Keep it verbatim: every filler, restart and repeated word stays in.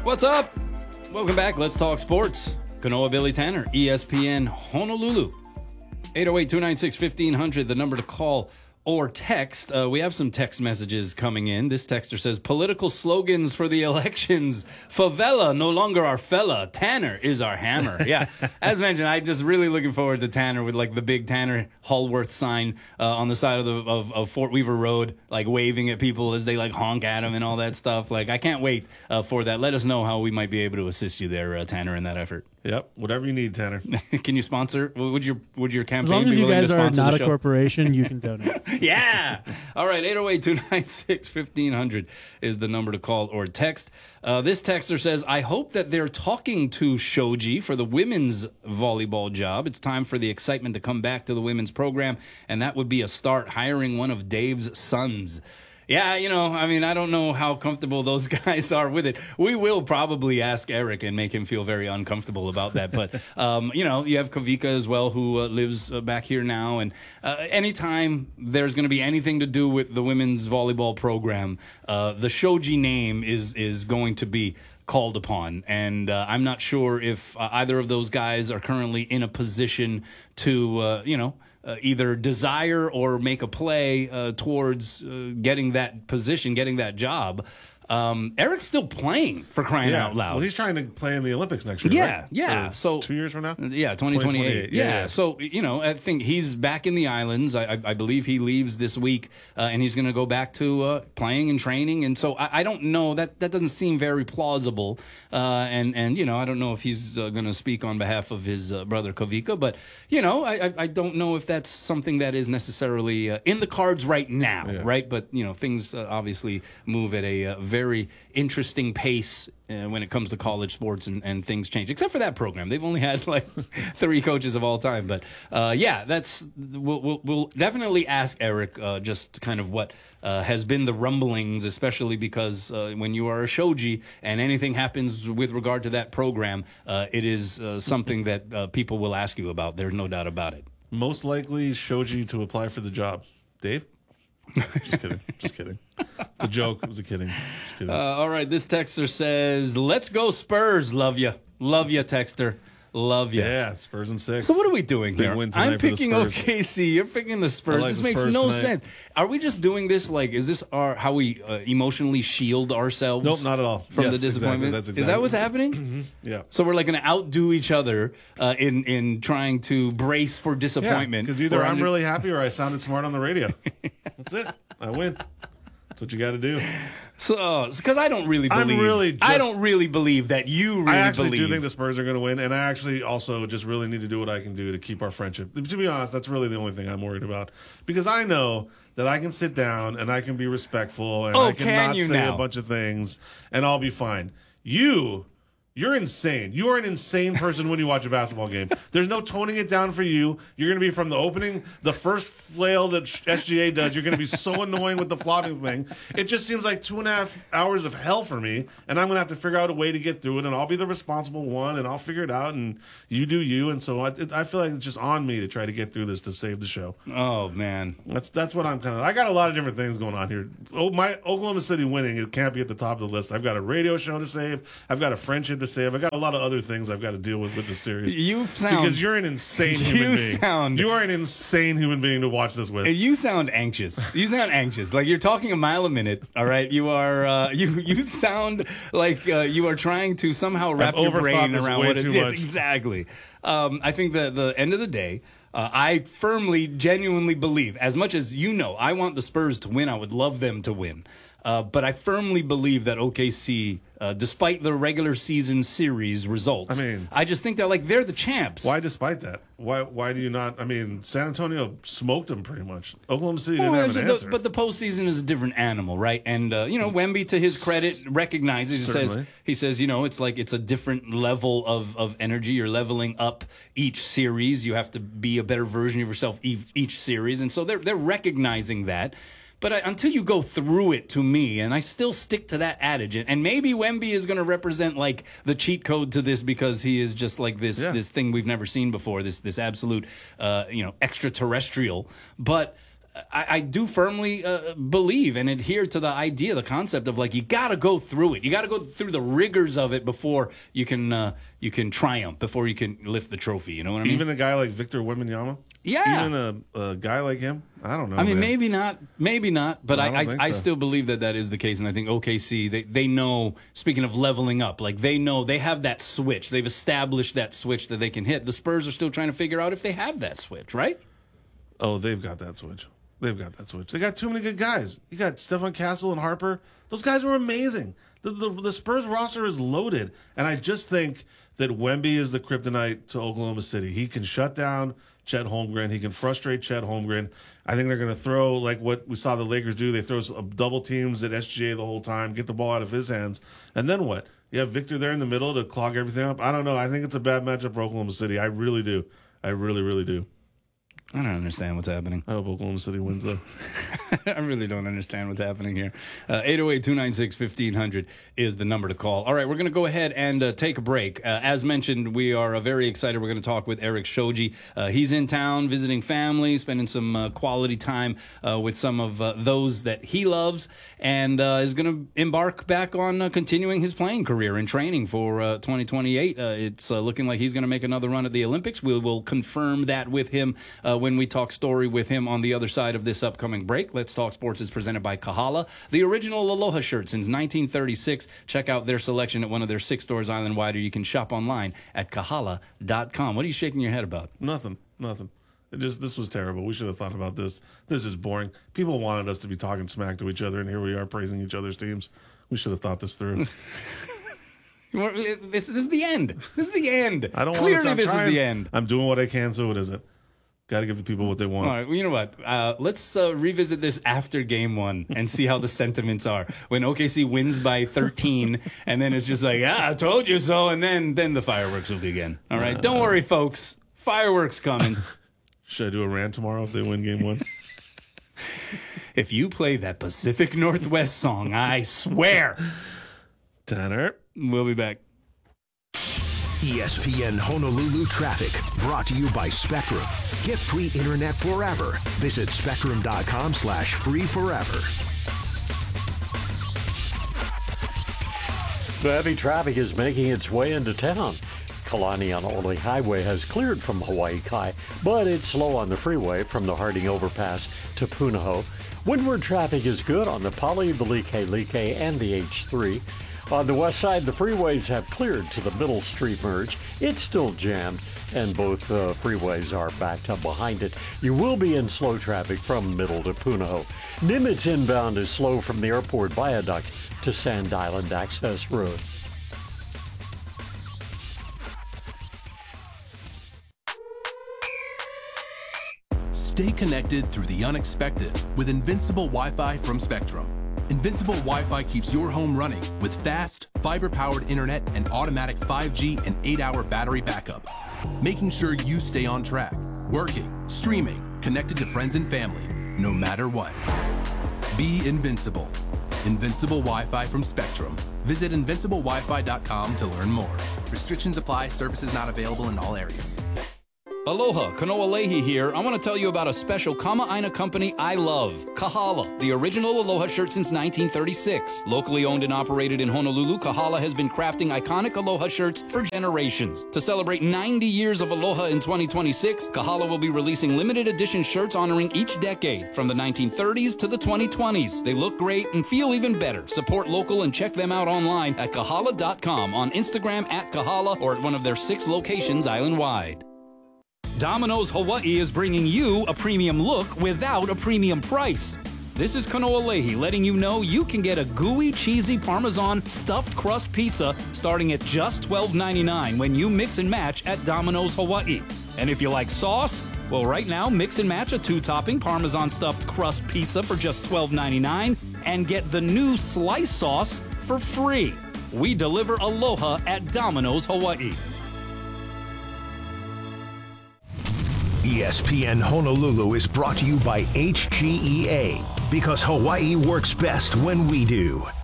What's up? Welcome back. Let's talk sports. Kanoa Billy Tanner, E S P N Honolulu. eight oh eight, two nine six, fifteen hundred, the number to call or text. Uh, we have some text messages coming in. This texter says, political slogans for the elections. Favela, no longer our fella. Tanner is our hammer. Yeah. As mentioned, I'm just really looking forward to Tanner with like the big Tanner Hallworth sign uh, on the side of the of, of Fort Weaver Road, like waving at people as they like honk at him and all that stuff. Like, I can't wait uh, for that. Let us know how we might be able to assist you there, uh, Tanner, in that effort. Yep, whatever you need, Tanner. Can you sponsor? Would your would your As campaign long as be you willing guys to are sponsor not the a show? corporation, you can donate. Yeah. All right. eight oh eight, two nine six, fifteen hundred is the number to call or text. Uh, this texter says, I hope that they're talking to Shoji for the women's volleyball job. It's time for the excitement to come back to the women's program, and that would be a start, hiring one of Dave's sons. Yeah, you know, I mean, I don't know how comfortable those guys are with it. We will probably ask Eric and make him feel very uncomfortable about that. But, um, you know, you have Kavika as well, who uh, lives uh, back here now. And uh, anytime there's going to be anything to do with the women's volleyball program, uh, the Shoji name is is going to be called upon. And uh, I'm not sure if uh, either of those guys are currently in a position to, uh, you know, Uh, either desire or make a play uh, towards uh, getting that position, getting that job. Um, Eric's still playing, for crying yeah. out loud. Well, he's trying to play in the Olympics next year. Yeah, right? yeah. For so two years from now. Yeah, twenty twenty-eight. Yeah, Yeah. yeah. So you know, I think he's back in the islands. I, I, I believe he leaves this week, uh, and he's going to go back to uh, playing and training. And so I, I don't know that that doesn't seem very plausible. Uh, and and you know, I don't know if he's uh, going to speak on behalf of his uh, brother Kavika, but you know, I, I I don't know if that's something that is necessarily uh, in the cards right now, Yeah. right? But you know, things uh, obviously move at a uh, very interesting pace uh, when it comes to college sports, and, and things change, except for that program. They've only had like three coaches of all time. But uh, yeah, that's we'll, we'll, we'll definitely ask Eric uh, just kind of what uh, has been the rumblings, especially because uh, when you are a shoji and anything happens with regard to that program, uh, it is uh, something that uh, people will ask you about. There's no doubt about it. Most likely Shoji to apply for the job. Dave? Just kidding. Just kidding. It's a joke. It was a kidding. Just kidding. Uh, all right, this texter says, let's go Spurs. Love you. Love you, texter. Love you. Yeah, Spurs and six. So what are we doing Big here? win tonight I'm for the picking Spurs. O K C. You're picking the Spurs. I like This the makes Spurs no tonight. sense. Are we just doing this like, is this our how we uh, emotionally shield ourselves? Nope, not at all. From Yes, the disappointment? exactly. That's Is exactly. that what's happening? Yeah. So we're like going to outdo each other uh, in in trying to brace for disappointment. Because either We're I'm under- really happy or I sounded smart on the radio. That's it. I win. That's what you got to do. So, because I don't really I'm believe. really I just- don't really believe that you really I actually believe. do think the Spurs are going to win, and I actually also just really need to do what I can do to keep our friendship. To be honest, that's really the only thing I'm worried about, because I know that I can sit down and I can be respectful and Oh, I can, can not you say now? a bunch of things, and I'll be fine. You. You're insane. You are an insane person when you watch a basketball game. There's no toning it down for you. You're going to be from the opening, the first flail that S G A does. You're going to be so annoying with the flopping thing. It just seems like two and a half hours of hell for me, and I'm going to have to figure out a way to get through it, and I'll be the responsible one, and I'll figure it out, and you do you. And so I, it, I feel like it's just on me to try to get through this to save the show. Oh man. That's that's what I'm kind of. I got a lot of different things going on here. Oh, my Oklahoma City winning, it can't be at the top of the list. I've got a radio show to save. I've got a friendship to save. I've got a lot of other things I've got to deal with with the series. You sound because you're an insane human you being. sound- you are an insane human being to watch this with. You sound anxious. You sound anxious. Like you're talking a mile a minute. All right. You are. Uh, you you sound like uh, you are trying to somehow wrap I've your overthought brain this around way what it too is. much. Exactly. Um, I think that the end of the day, uh, I firmly, genuinely believe, as much as you know, I want the Spurs to win. I would love them to win. Uh, but I firmly believe that O K C, uh, despite the regular season series results, I mean- I just think that like they're the champs. Why, despite that, why why do you not? I mean, San Antonio smoked them pretty much. Oklahoma City didn't Well, have an the- answer. but the postseason is a different animal, right? And uh, you know, Wemby, to his credit, recognizes. He says, Certainly. he says, you know, it's like it's a different level of of energy. You're leveling up each series. You have to be a better version of yourself each, each series, and so they're they're recognizing that. But I, until you go through it, to me, and I still stick to that adage, and, and maybe Wemby is going to represent like the cheat code to this because he is just like this Yeah. this thing we've never seen before, this this absolute uh, you know extraterrestrial. But I, I do firmly uh, believe and adhere to the idea, the concept of like you got to go through it. You got to go through the rigors of it before you can uh, you can triumph, before you can lift the trophy. You know what I mean? Even a guy like Victor Wembanyama? Yeah. Even a, a guy like him? I don't know. I mean, man. maybe not, maybe not, but I I, don't I, think I so. still believe that that is the case, and I think O K C, they, they know, speaking of leveling up, like they know, they have that switch. They've established that switch that they can hit. The Spurs are still trying to figure out if they have that switch, right? Oh, they've got that switch. They've got that switch. They got too many good guys. You got Stephen Castle and Harper. Those guys are amazing. The, the, the Spurs roster is loaded, and I just think that Wemby is the kryptonite to Oklahoma City. He can shut down Chet Holmgren. He can frustrate Chet Holmgren. I think they're going to throw, like what we saw the Lakers do, they throw double teams at S G A the whole time, get the ball out of his hands, and then what? You have Victor there in the middle to clog everything up? I don't know. I think it's a bad matchup for Oklahoma City. I really do. I really, really do. I don't understand what's happening. I hope Oklahoma City wins, though. I really don't understand what's happening here. Uh, eight oh eight, two nine six, fifteen hundred is the number to call. All right, we're going to go ahead and uh, take a break. Uh, as mentioned, we are uh, very excited. We're going to talk with Eric Shoji. Uh, he's in town visiting family, spending some uh, quality time uh, with some of uh, those that he loves, and uh, is going to embark back on uh, continuing his playing career and training for uh, twenty twenty-eight. Uh, it's uh, looking like he's going to make another run at the Olympics. We will confirm that with him uh, when we talk story with him on the other side of this upcoming break. Let's Talk Sports is presented by Kahala, the original Aloha shirt since nineteen thirty-six. Check out their selection at one of their six stores island-wide, or you can shop online at kahala dot com. What are you shaking your head about? Nothing. Nothing. It just This was terrible. We should have thought about this. This is boring. People wanted us to be talking smack to each other, and here we are praising each other's teams. We should have thought this through. It's, this is the end. This is the end. I don't Clearly, want to. this is the end. I'm doing what I can, so it isn't. Got to give the people what they want. All right, well, you know what? Uh, let's uh, revisit this after game one and see how the sentiments are. When O K C wins by thirteen, and then it's just like, yeah, I told you so, and then then the fireworks will begin. All right, don't worry, folks. Fireworks coming. Should I do a rant tomorrow if they win game one? If you play that Pacific Northwest song, I swear. Tanner. We'll be back. E S P N Honolulu Traffic, brought to you by Spectrum. Get free internet forever. Visit spectrum.com slash free forever. The heavy traffic is making its way into town. Kalani on Ole Highway has cleared from Hawaii Kai, but it's slow on the freeway from the Harding Overpass to Punahou. Windward traffic is good on the Pali, the Like and the H three. On the west side, the freeways have cleared to the Middle Street merge. It's still jammed, and both uh, freeways are backed up behind it. You will be in slow traffic from Middle to Punahou. Nimitz inbound is slow from the airport viaduct to Sand Island Access Road. Stay connected through the unexpected with Invincible Wi-Fi from Spectrum. Invincible Wi-Fi keeps your home running with fast, fiber-powered internet and automatic five G and eight hour battery backup, making sure you stay on track, working, streaming, connected to friends and family, no matter what. Be invincible. Invincible Wi-Fi from Spectrum. Visit invincible wi fi dot com to learn more. Restrictions apply. Services not available in all areas. Aloha, Kanoa Leahy here. I want to tell you about a special Kama'aina company I love, Kahala, the original Aloha shirt since nineteen thirty-six. Locally owned and operated in Honolulu, Kahala has been crafting iconic Aloha shirts for generations. To celebrate ninety years of Aloha in twenty twenty-six, Kahala will be releasing limited edition shirts honoring each decade, from the nineteen thirties to the twenty twenties. They look great and feel even better. Support local and check them out online at kahala dot com, on Instagram at Kahala, or at one of their six locations island-wide. Domino's Hawaii is bringing you a premium look without a premium price. This is Kanoa Leahy letting you know you can get a gooey, cheesy Parmesan stuffed crust pizza starting at just twelve ninety-nine when you mix and match at Domino's Hawaii. And if you like sauce, well, right now, mix and match a two-topping Parmesan stuffed crust pizza for just twelve ninety-nine and get the new slice sauce for free. We deliver aloha at Domino's Hawaii. E S P N Honolulu is brought to you by H G E A, because Hawaii works best when we do.